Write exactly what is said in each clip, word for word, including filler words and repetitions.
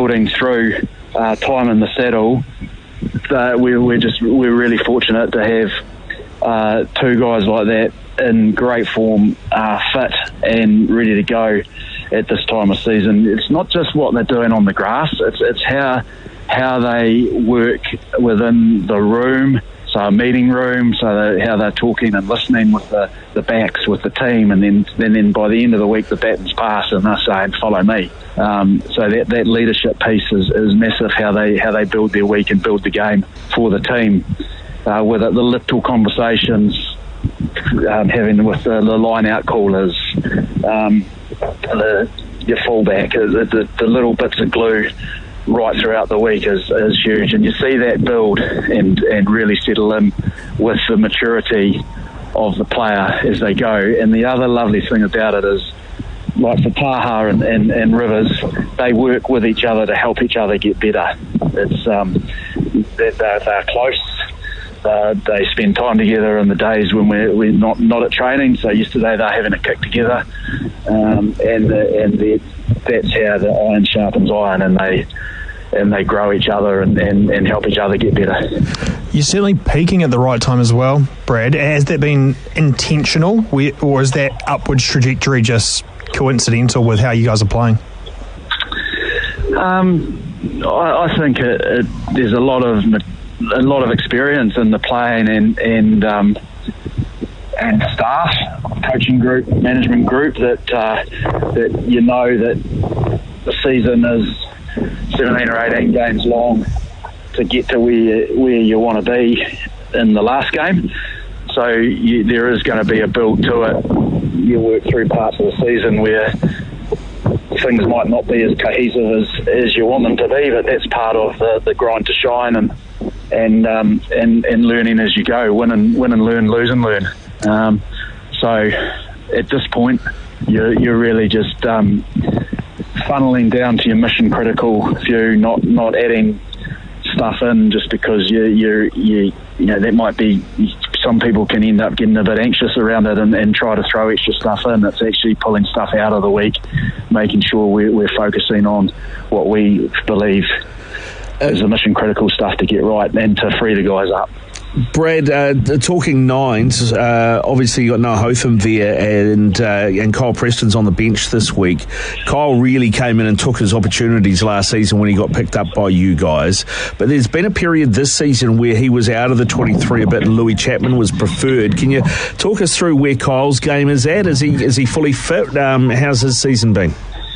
building through uh, time in the saddle, uh, we, we're just we're really fortunate to have uh, two guys like that in great form, uh, fit and ready to go at this time of season. It's not just what they're doing on the grass; it's it's how how they work within the room. So a meeting room, so that how they're talking and listening with the, the backs, with the team, and then and then by the end of the week the baton's passed and they're saying, follow me. Um, so that, that leadership piece is, is massive, how they how they build their week and build the game for the team. Uh, with it, the little conversations, um, having with the, the line-out callers, um, the, your fullback, the, the, the little bits of glue right throughout the week is, is huge, and you see that build and, and really settle in with the maturity of the player as they go. And the other lovely thing about it is, like for Taha and, and, and Rivers, they work with each other to help each other get better. It's um, they're, they're close. Uh, they spend time together in the days when we're, we're not not at training. So yesterday they're having a kick together, um, and the, and the, that's how the iron sharpens iron, and they and they grow each other and, and, and help each other get better. You're certainly peaking at the right time as well, Brad. Has that been intentional, or is that upwards trajectory just coincidental with how you guys are playing? Um, I, I think it, it, there's a lot of a lot of experience in the playing and and um, and staff, coaching group, management group that uh, that you know that the season is seventeen or eighteen games long to get to where where you want to be in the last game. So you, there is going to be a build to it. You work through parts of the season where things might not be as cohesive as, as you want them to be, but that's part of the, the grind to shine and and um, and and learning as you go. Win and win and learn, lose and learn. Um, so at this point, you're you're really just um, funneling down to your mission critical view, not not adding stuff in just because you you you you know that might be. Some people can end up getting a bit anxious around it and, and try to throw extra stuff in. It's actually pulling stuff out of the week, making sure we're, we're focusing on what we believe is the mission critical stuff to get right and to free the guys up. Brad, uh, talking nines, uh, obviously you got Noah Hotham there and uh, and Kyle Preston's on the bench this week. Kyle really came in and took his opportunities last season when he got picked up by you guys. But there's been a period this season where he was out of the twenty-three a bit and Louis Chapman was preferred. Can you talk us through where Kyle's game is at? Is he is he fully fit? Um, how's his season been?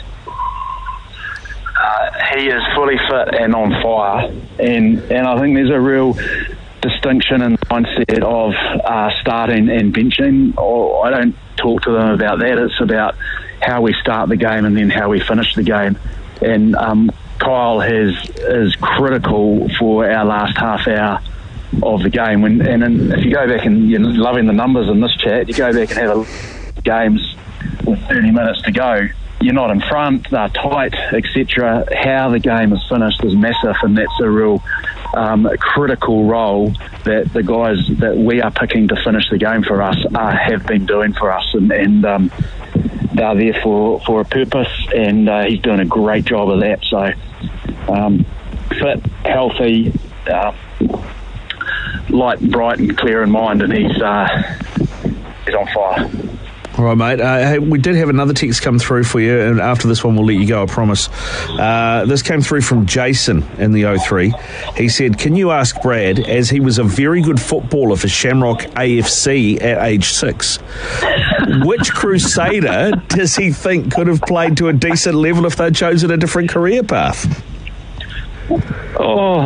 Uh, he is fully fit and on fire. And, and I think there's a real distinction in the mindset of uh, starting and benching. Or I don't talk to them about that. It's about how we start the game and then how we finish the game. And um, Kyle has is critical for our last half hour of the game. When and in, if you go back and you're loving the numbers in this chat, you go back and have a games with thirty minutes to go. You're not in front, they're tight, et cetera. How the game is finished is massive, and that's a real um, critical role that the guys that we are picking to finish the game for us uh, have been doing for us, and, and um, they're there for, for a purpose, and uh, he's doing a great job of that. So um, fit, healthy, uh, light, bright, and clear in mind, and he's uh, he's on fire. All right, mate. Uh, hey, we did have another text come through for you, and after this one we'll let you go, I promise. Uh, this came through from Jason in the oh three. He said, can you ask Brad, as he was a very good footballer for Shamrock A F C at age six, which Crusader does he think could have played to a decent level if they'd chosen a different career path? Oh,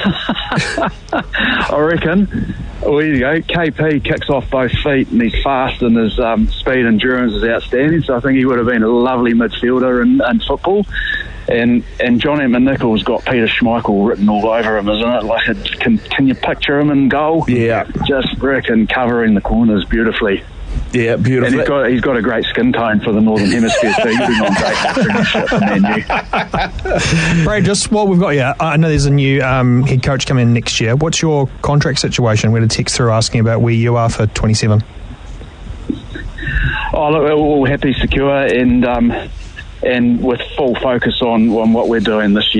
I reckon. Well, here you go. K P kicks off both feet and he's fast, and his um, speed and endurance is outstanding. So I think he would have been a lovely midfielder in, in football. And and Johnny McNichol's got Peter Schmeichel written all over him, isn't it? Like, it, can can you picture him in goal? Yeah. Just reckon covering the corners beautifully. Yeah, beautiful. And he's got, he's got a great skin tone for the Northern Hemisphere, so he's been on great for Man U. Brad, just while we've got you, I know there's a new um, head coach coming in next year. What's your contract situation? We had a text through asking about where you are for twenty-seven. Oh, look, we're all happy, secure, and um, and with full focus on, on what we're doing this year.